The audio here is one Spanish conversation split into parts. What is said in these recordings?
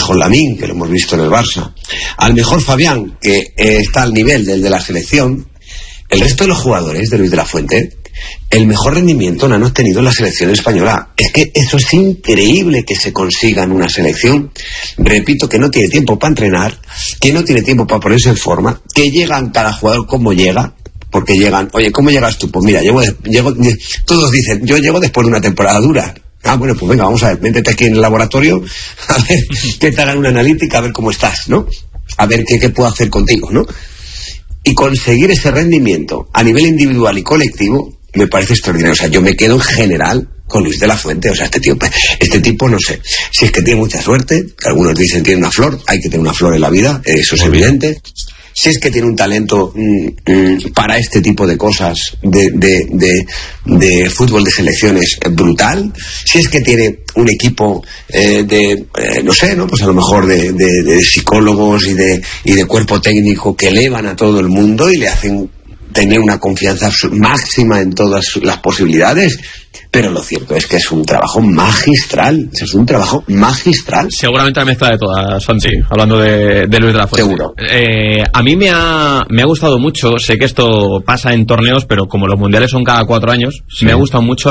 mejor Lamine, que lo hemos visto en el Barça, al mejor Fabián, que está al nivel del de la selección, el resto de los jugadores de Luis de la Fuente, el mejor rendimiento lo han obtenido en la selección española. Es que eso es increíble que se consiga en una selección. Repito, que no tiene tiempo para entrenar, que no tiene tiempo para ponerse en forma, que llegan cada jugador como llega, porque llegan, oye, ¿cómo llegas tú? Pues mira, todos dicen, yo llego después de una temporada dura. Ah, bueno, pues venga, vamos a ver, métete aquí en el laboratorio, a ver que te hagan una analítica, a ver cómo estás, ¿no? A ver qué puedo hacer contigo, ¿no? Y conseguir ese rendimiento a nivel individual y colectivo me parece extraordinario. O sea, yo me quedo en general con Luis de la Fuente. O sea, este tipo, no sé, si es que tiene mucha suerte, que algunos dicen tiene una flor, hay que tener una flor en la vida, eso es evidente. Si es que tiene un talento para este tipo de cosas de fútbol de selecciones brutal, si es que tiene un equipo no sé, ¿no? Pues a lo mejor de psicólogos y de cuerpo técnico que elevan a todo el mundo y le hacen tener una confianza máxima en todas las posibilidades. Pero lo cierto es que es un trabajo magistral. Es un trabajo magistral. Seguramente la mezcla de todas, Santi, hablando de Luis de la Fuente. Seguro. A mí me ha gustado mucho. Sé que esto pasa en torneos, pero como los mundiales son cada 4 años, sí, me ha gustado mucho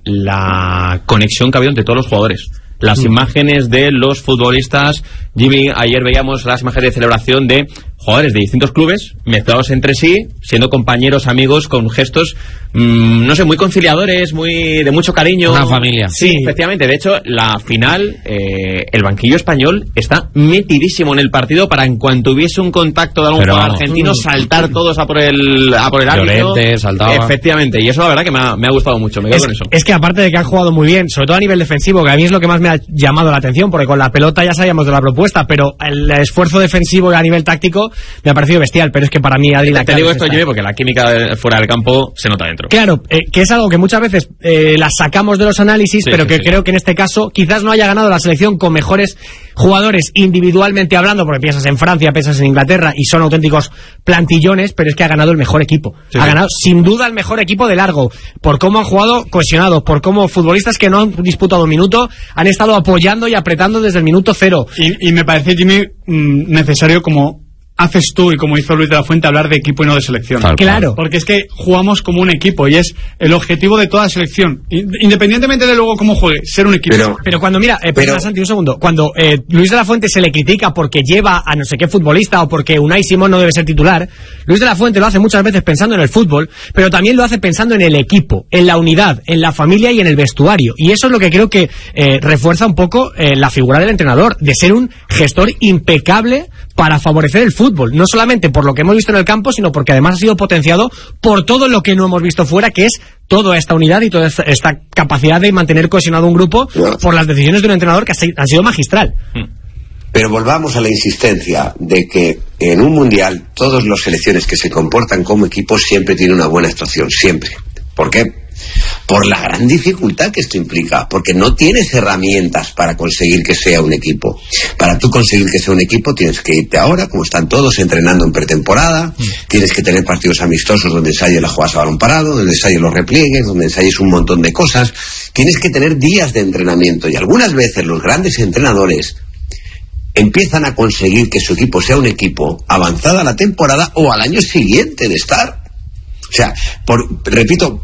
la conexión que ha habido entre todos los jugadores. Las imágenes de los futbolistas. Jimmy, ayer veíamos las imágenes de celebración de jugadores de distintos clubes mezclados entre sí, siendo compañeros, amigos, con gestos, no sé, muy conciliadores, de mucho cariño. Una familia. Sí, efectivamente. De hecho, la final, el banquillo español está metidísimo en el partido para en cuanto hubiese un contacto de algún jugador argentino, saltar todos a por el árbitro. Llorente, saltaba. Efectivamente, y eso la verdad que me ha gustado mucho. Me quedo con eso. Es que aparte de que han jugado muy bien, sobre todo a nivel defensivo, que a mí es lo que más me ha llamado la atención, porque con la pelota ya sabíamos de la propuesta, pero el esfuerzo defensivo y a nivel táctico me ha parecido bestial. Pero es que para mí, Adri, te digo esto, Jimmy, porque la química fuera del campo se nota dentro. Claro, que es algo que muchas veces la sacamos de los análisis, sí, pero que creo que en este caso quizás no haya ganado la selección con mejores jugadores individualmente hablando, porque piensas en Francia, piensas en Inglaterra y son auténticos plantillones, pero es que ha ganado el mejor equipo. Sí, ha ganado sin duda el mejor equipo de largo, por cómo han jugado cohesionados, por cómo futbolistas que no han disputado un minuto han estado apoyando y apretando desde el minuto 0. Y me parece, Jimmy, necesario, como haces tú y como hizo Luis de la Fuente, hablar de equipo y no de selección. Claro. Porque es que jugamos como un equipo y es el objetivo de toda selección, independientemente de luego cómo juegue, ser un equipo. Pero cuando, mira, perdona, Santi, un segundo, cuando Luis de la Fuente se le critica porque lleva a no sé qué futbolista o porque Unai Simón no debe ser titular, Luis de la Fuente lo hace muchas veces pensando en el fútbol, pero también lo hace pensando en el equipo, en la unidad, en la familia y en el vestuario. Y eso es lo que creo que refuerza un poco la figura del entrenador, de ser un gestor impecable para favorecer el fútbol, no solamente por lo que hemos visto en el campo, sino porque además ha sido potenciado por todo lo que no hemos visto fuera, que es toda esta unidad y toda esta capacidad de mantener cohesionado un grupo por las decisiones de un entrenador que han sido magistral. Pero volvamos a la insistencia de que en un mundial todas las selecciones que se comportan como equipos siempre tienen una buena actuación, siempre. ¿Por qué? Por la gran dificultad que esto implica, porque no tienes herramientas para conseguir que sea un equipo. Para tú conseguir que sea un equipo tienes que irte ahora, como están todos entrenando en pretemporada, tienes que tener partidos amistosos donde ensayes las jugadas a balón parado, donde ensayes los repliegues, donde ensayes un montón de cosas. Tienes que tener días de entrenamiento y algunas veces los grandes entrenadores empiezan a conseguir que su equipo sea un equipo avanzada la temporada o al año siguiente de estar. O sea, repito,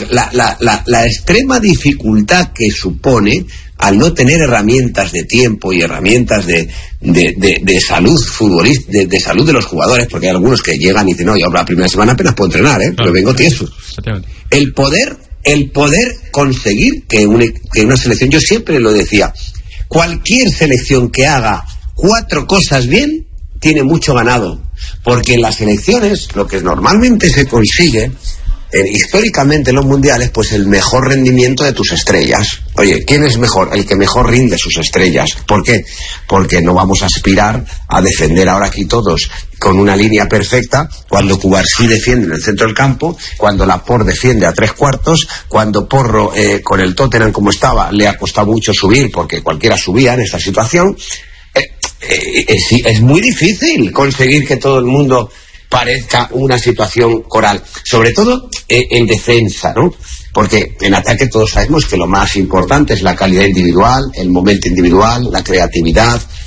la extrema dificultad que supone al no tener herramientas de tiempo y herramientas de salud futbolista, de salud de los jugadores, porque hay algunos que llegan y dicen, no, yo la primera semana apenas puedo entrenar, pero vengo tieso. El poder conseguir que una selección, yo siempre lo decía, cualquier selección que haga 4 cosas bien, tiene mucho ganado. Porque en las elecciones lo que normalmente se consigue históricamente en los mundiales, pues el mejor rendimiento de tus estrellas. Oye, ¿quién es mejor? El que mejor rinde sus estrellas. ¿Por qué? Porque no vamos a aspirar a defender ahora aquí todos con una línea perfecta, cuando Cubarsí defiende en el centro del campo, cuando Laporte defiende a 3/4, cuando Porro con el Tottenham como estaba le ha costado mucho subir, porque cualquiera subía en esta situación. Es muy difícil conseguir que todo el mundo parezca una situación coral, sobre todo en defensa, ¿no? Porque en ataque todos sabemos que lo más importante es la calidad individual, el momento individual, la creatividad,